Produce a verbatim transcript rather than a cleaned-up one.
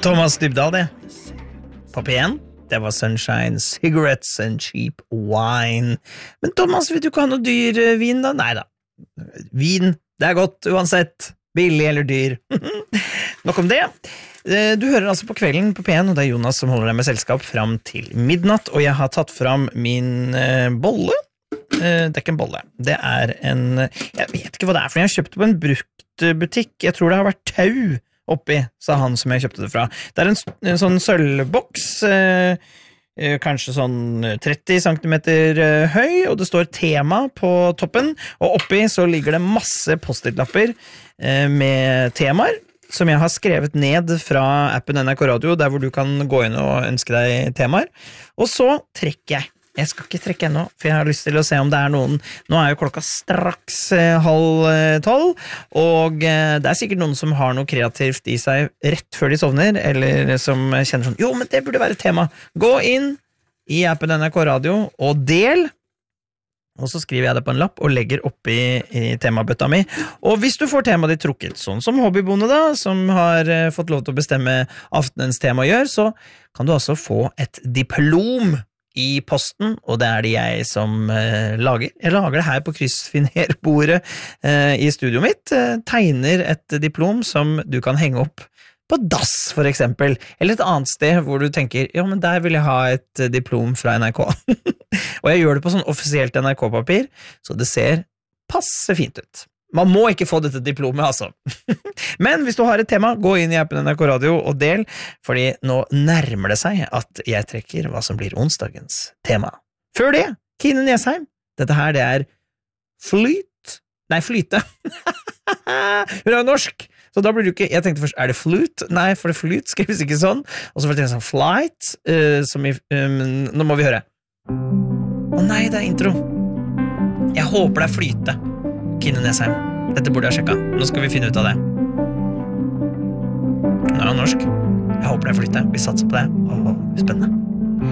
Thomas Dybdahl, det. På P en, det var Sunshine, Cigarettes and Cheap Wine. Men Thomas, vil du ikke ha noe dyr vin da? Neida, vin, det er godt uansett, billig eller dyr. Nok om det. Du hører altså på kvelden på P en, og det er Jonas som holder deg med selskap fram til midnatt, og jeg har tatt fram min uh, bolle. Uh, det er ikke en bolle, det er en, jeg vet ikke hva det er, for jeg har kjøpt det på en bruktbutikk, jeg tror det har vært tau oppi, sa han som jeg kjøpte det fra. Det er en, en sånn sølvboks, eh, eh, kanskje sånn tretti centimeter eh, høy, og det står tema på toppen, og oppi så ligger det masse post-it-lapper eh, med temaer, som jeg har skrevet ned fra appen N R K Radio, der hvor du kan gå inn og ønske deg temaer. Og så trekker jeg. Jeg skal ikke trekke ennå, for jeg har lyst til å se om det er noen. Nå er jo klokka straks eh, halv eh, tolv, og eh, det er sikkert noen som har noe kreativt i seg rett før de sovner, eller som kjenner sånn, jo, men det burde være tema. Gå inn i appen N R K Radio og del, og så skriver jeg det på en lapp og legger oppi i temabøtta mi. Og hvis du får temaet ditt trukket, sånn som hobbybonde da, som har eh, fått lov til å bestemme aftenens tema gjør, så kan du altså få et diplom i posten, og det er det jeg som eh, lager. Jeg lager det her på kryssfinerbordet eh, i studio mitt, eh, tegner et diplom som du kan henge opp på dass, for eksempel, eller et annet sted hvor du tenker, ja, men der vil jeg ha et diplom fra N R K. Og jeg gjør det på sånn offisielt N R K-papir, så det ser passe fint ut. Man må ikke få dette diplomet, altså. Men hvis du har et tema, gå inn i appen N R K Radio og del, fordi nå nærmer det seg at jeg trekker hva som blir onsdagens tema. Før det, Kine Nesheim. Dette her, det er flyt. Nei, flyte. Hun er jo norsk, så da blir du ikke, jeg tenkte først, er det flut? Nei, for det flyt skrives ikke sånn. Og så var det en sånn flight, uh, som i, um, nå må vi høre. Å nei, det er intro. Jeg håper det er flyte. Kine Nesheim. Dette burde jeg sjekka. Nå skal vi finne ut av det. Nå er han norsk. Jeg håper det flytter. Vi satser på det. Åh, spennende.